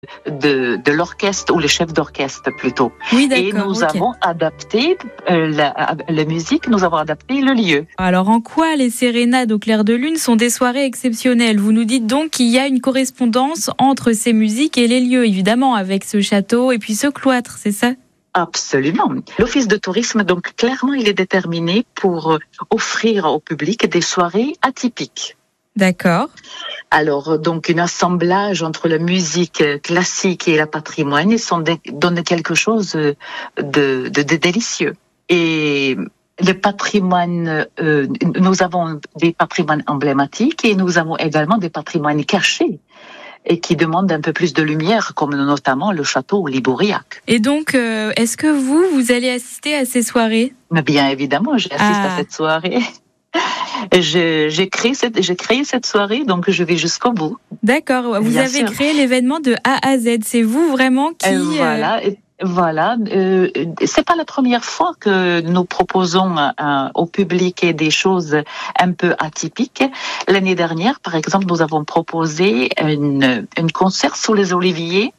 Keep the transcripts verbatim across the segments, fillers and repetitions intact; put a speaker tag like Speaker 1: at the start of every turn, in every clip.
Speaker 1: de, de l'orchestre ou le chef d'orchestre plutôt.
Speaker 2: Oui, d'accord.
Speaker 1: Et nous
Speaker 2: okay.
Speaker 1: avons adapté euh, la, la musique, nous avons adapté le lieu.
Speaker 2: Alors en quoi les sérénades au clair de lune sont des soirées exceptionnelles ? Vous nous dites donc qu'il y a une correspondance entre ces musiques et les lieux, évidemment, avec ce château et puis ce cloître, c'est ça ?
Speaker 1: Absolument. L'Office de tourisme, donc clairement, il est déterminé pour offrir au public des soirées atypiques.
Speaker 2: D'accord.
Speaker 1: Alors, donc, un assemblage entre la musique classique et le patrimoine, ils sont donne quelque chose de, de, de délicieux. Et le patrimoine, euh, nous avons des patrimoines emblématiques et nous avons également des patrimoines cachés et qui demandent un peu plus de lumière, comme notamment le château Libouriac.
Speaker 2: Et donc, euh, est-ce que vous, vous allez assister à ces soirées ?
Speaker 1: Mais bien évidemment, j'assiste
Speaker 2: ah.
Speaker 1: à cette soirée. Je, j'ai, créé cette, j'ai créé cette soirée, donc je vais jusqu'au bout.
Speaker 2: D'accord, vous
Speaker 1: Bien
Speaker 2: avez
Speaker 1: sûr.
Speaker 2: créé l'événement de A à Z. C'est vous vraiment qui...
Speaker 1: Euh, voilà, euh... voilà. Euh, c'est pas la première fois que nous proposons euh, au public des choses un peu atypiques. L'année dernière, par exemple, nous avons proposé une, une concert sous les oliviers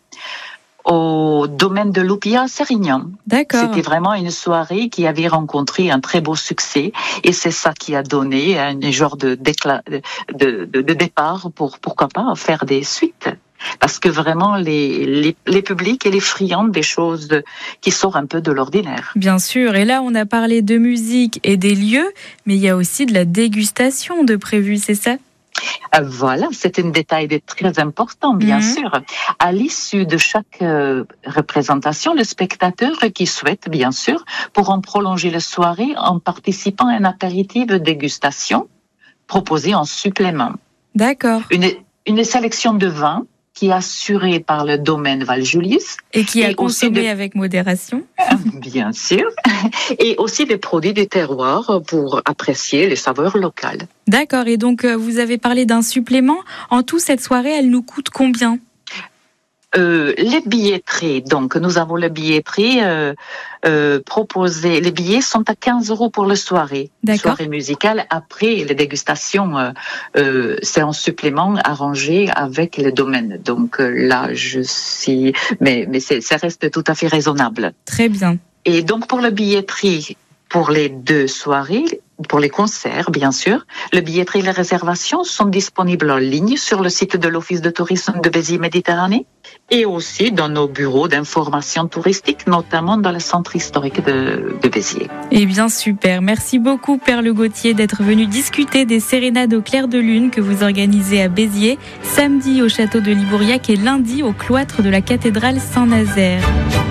Speaker 1: au domaine de l'Oupia à Sérignan.
Speaker 2: D'accord.
Speaker 1: C'était vraiment une soirée qui avait rencontré un très beau succès et c'est ça qui a donné un genre de, décla- de, de, de départ pour, pourquoi pas, faire des suites. Parce que vraiment, les, les, les publics et les friands des choses qui sortent un peu de l'ordinaire.
Speaker 2: Bien sûr. Et là, on a parlé de musique et des lieux, mais il y a aussi de la dégustation de prévu, c'est ça ?
Speaker 1: Voilà, c'est un détail très important, bien mmh. sûr. À l'issue de chaque euh, représentation, le spectateur qui souhaite, bien sûr, pourront prolonger la soirée en participant à un apéritif de dégustation proposé en supplément.
Speaker 2: D'accord.
Speaker 1: Une, une sélection de vins qui est assurée par le domaine Val-Julius.
Speaker 2: Et qui est consommé de... avec modération.
Speaker 1: Bien sûr. Et aussi des produits du terroir pour apprécier les saveurs locales.
Speaker 2: D'accord. Et donc, vous avez parlé d'un supplément. En tout, cette soirée, elle nous coûte combien ?
Speaker 1: Euh, les billetteries, donc nous avons le billetterie euh, euh, proposé. Les billets sont à quinze euros pour la soirée,
Speaker 2: D'accord.
Speaker 1: soirée musicale. Après les dégustations, euh, euh, c'est en supplément arrangé avec le domaine. Donc euh, là, je suis, mais mais c'est, ça reste tout à fait raisonnable.
Speaker 2: Très bien.
Speaker 1: Et donc pour la billetterie, pour les deux soirées. Pour les concerts, bien sûr. Le billetterie et les réservations sont disponibles en ligne sur le site de l'Office de tourisme de Béziers-Méditerranée et aussi dans nos bureaux d'information touristique, notamment dans le centre historique de, de Béziers.
Speaker 2: Eh bien, super. Merci beaucoup, Perle Gauthier, d'être venu discuter des sérénades au clair de lune que vous organisez à Béziers, samedi au château de Libouriac et lundi au cloître de la cathédrale Saint-Nazaire.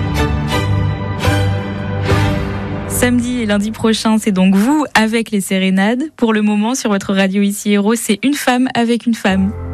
Speaker 2: Samedi et lundi prochain, c'est donc vous avec les sérénades. Pour le moment, sur votre radio ici Héros, c'est une femme avec une femme.